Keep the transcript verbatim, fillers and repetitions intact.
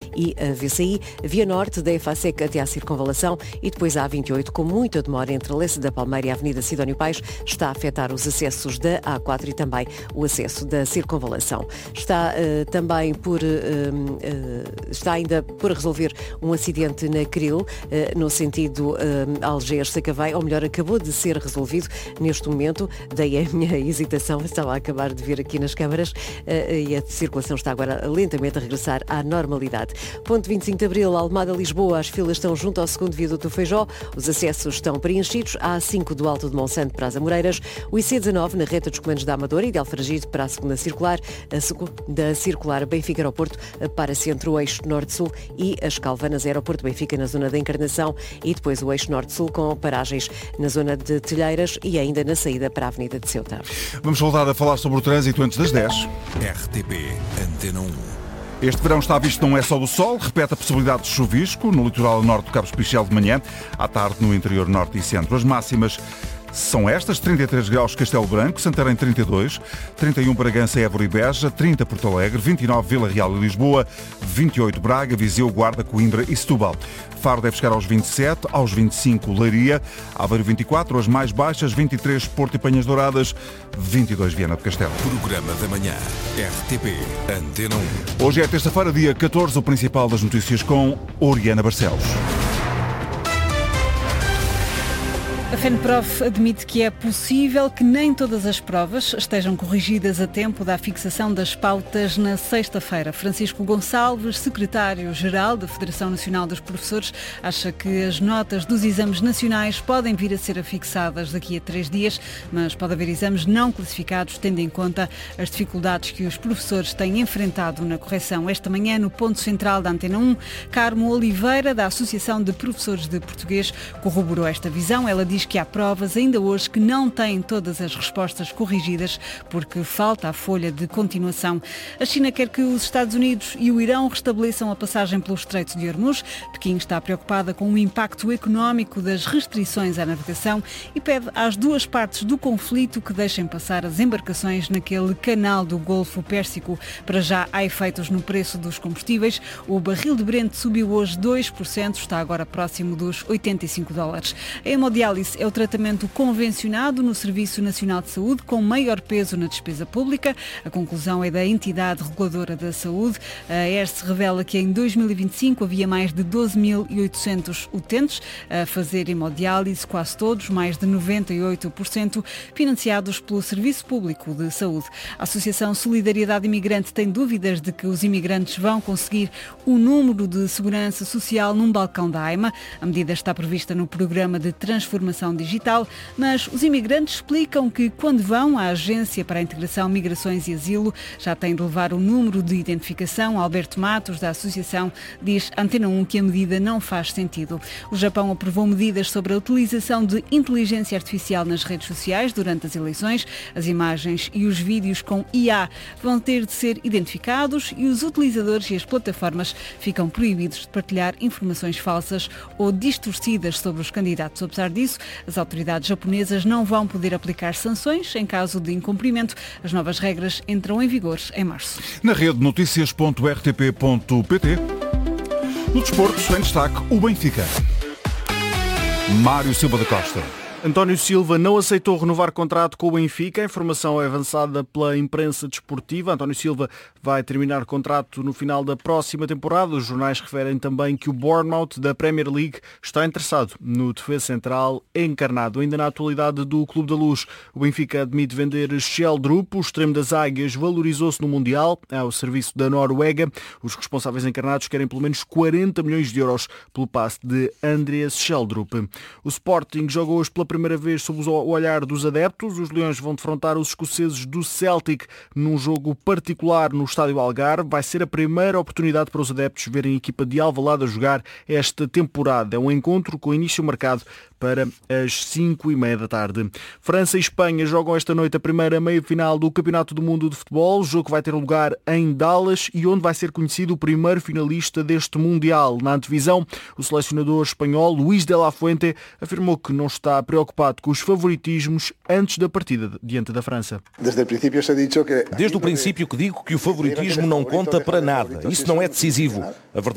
e a V C I, Via Norte da EFASEC até à Circunvalação e depois a A vinte e oito, com muita demora entre a Leça da Palmeira e a Avenida Sidónio Paes, está a afetar os acessos da A quatro e também o acesso da Circunvalação. Está uh, também por, uh, uh, está ainda por resolver um acidente na Cril, uh, no sentido uh, Algés-Sacavém, ou melhor, acabou de ser resolvido neste momento, daí a minha hesitação, estava a acabar de ver aqui nas câmaras, uh, e a circulação está agora lentamente a regressar à normalidade. Ponto vinte e cinco de Abril, Almada-Lisboa, as filas estão junto ao segundo viaduto do Feijó, os acessos estão preenchidos, a A cinco do Alto de Monsanto para as Amoreiras, o I C dezanove na reta dos comandos da Amadora e de Alfragide para a segunda circular, a da circular Benfica Aeroporto para Centro-Eixo Norte-Sul e as Calvanas Aeroporto Benfica na zona da Encarnação e depois o Eixo Norte-Sul com paragens na zona de Telheiras e ainda na saída para a Avenida de Ceuta. Vamos voltar a falar sobre o trânsito antes das dez. R T P Antena um. Este verão está visto não é só do sol, repete a possibilidade de chuvisco no litoral norte do Cabo Espichel de manhã, à tarde no interior norte e centro. As máximas são estas: trinta e três graus Castelo Branco, Santarém trinta e dois, trinta e um Bragança, Évora e Beja, trinta Porto Alegre, vinte e nove Vila Real e Lisboa, vinte e oito Braga, Viseu, Guarda, Coimbra e Setúbal. Faro deve chegar aos vinte e sete, aos vinte e cinco Leiria, Aveiro vinte e quatro, as mais baixas vinte e três Porto e Penhas Douradas, vinte e dois Viana do Castelo. Programa da manhã, R T P Antena um. Hoje é terça-feira, dia catorze, o principal das notícias com Oriana Barcelos. A FENPROF admite que é possível que nem todas as provas estejam corrigidas a tempo da fixação das pautas na sexta-feira. Francisco Gonçalves, secretário-geral da Federação Nacional dos Professores, acha que as notas dos exames nacionais podem vir a ser afixadas daqui a três dias, mas pode haver exames não classificados, tendo em conta as dificuldades que os professores têm enfrentado na correção. Esta manhã, no ponto central da Antena um, Carmo Oliveira, da Associação de Professores de Português, corroborou esta visão. Ela diz que há provas ainda hoje que não têm todas as respostas corrigidas porque falta a folha de continuação. A China quer que os Estados Unidos e o Irão restabeleçam a passagem pelo Estreito de Hormuz. Pequim está preocupada com o impacto económico das restrições à navegação e pede às duas partes do conflito que deixem passar as embarcações naquele canal do Golfo Pérsico. Para já há efeitos no preço dos combustíveis. O barril de Brent subiu hoje dois por cento, está agora próximo dos oitenta e cinco dólares. A hemodiálise é o tratamento convencionado no Serviço Nacional de Saúde com maior peso na despesa pública. A conclusão é da entidade reguladora da saúde. A E R S revela que em dois mil e vinte e cinco havia mais de doze mil e oitocentos utentes a fazer hemodiálise, quase todos, mais de noventa e oito por cento, financiados pelo Serviço Público de Saúde. A Associação Solidariedade Imigrante tem dúvidas de que os imigrantes vão conseguir o número de segurança social num balcão da AIMA. A medida está prevista no Programa de Transformação Digital, mas os imigrantes explicam que quando vão à Agência para a Integração, Migrações e Asilo já têm de levar o número de identificação. Alberto Matos, da Associação, diz à Antena um que a medida não faz sentido. O Japão aprovou medidas sobre a utilização de inteligência artificial nas redes sociais durante as eleições. As imagens e os vídeos com I A vão ter de ser identificados e os utilizadores e as plataformas ficam proibidos de partilhar informações falsas ou distorcidas sobre os candidatos. Apesar disso, as autoridades japonesas não vão poder aplicar sanções em caso de incumprimento. As novas regras entram em vigor em março. Na rede notícias ponto r t p ponto p t, no desporto, em destaque, o Benfica. Mário Silva da Costa. António Silva não aceitou renovar contrato com o Benfica. A informação é avançada pela imprensa desportiva. António Silva vai terminar contrato no final da próxima temporada. Os jornais referem também que o Bournemouth da Premier League está interessado no defesa central encarnado. Ainda na atualidade do Clube da Luz, o Benfica admite vender Sheldrup. O extremo das Águias valorizou-se no Mundial ao serviço da Noruega. Os responsáveis encarnados querem pelo menos quarenta milhões de euros pelo passe de Andreas Sheldrup. O Sporting joga hoje pela primeira vez sob o olhar dos adeptos. Os Leões vão defrontar os escoceses do Celtic num jogo particular no Estádio Algarve. Vai ser a primeira oportunidade para os adeptos verem a equipa de Alvalade a jogar esta temporada. É um encontro com início marcado para as cinco e meia da tarde. França e Espanha jogam esta noite a primeira meia-final do Campeonato do Mundo de Futebol. O jogo vai ter lugar em Dallas e onde vai ser conhecido o primeiro finalista deste Mundial. Na antevisão, o selecionador espanhol Luís de la Fuente afirmou que não está preocupado com os favoritismos antes da partida diante da França. Desde o princípio que digo que o favoritismo não conta para nada. Isso não é decisivo. A verdade